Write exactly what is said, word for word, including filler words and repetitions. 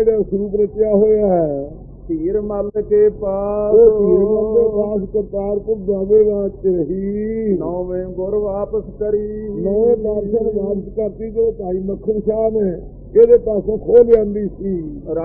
ਜਿਹੜਾ ਸਰੂਪ ਰਚਿਆ ਹੋਇਆ ਹੈ। ਧੀਰ ਮੱਲ ਕੇ ਪਾਸ ਉਹ ਧੀਰ ਮੱਲ ਦੇ ਪਾਸ ਕਰਤਾਰਪੁਰ ਦੁਆਬੇ ਵਾਚ ਰਹੀ। ਨੌਵੇਂ ਗੁਰ ਵਾਪਸ ਕਰੀ। ਨੌਵੇਂ ਪਾਤਸ਼ਾਹ ਵਾਪਸ ਕਰਤੀ ਜੋ ਭਾਈ ਮੱਖਣ ਸ਼ਾਹ ਨੇ ਇਹਦੇ ਪਾਸੋਂ ਖੋਹ ਲਿਆਂਦੀ ਸੀ।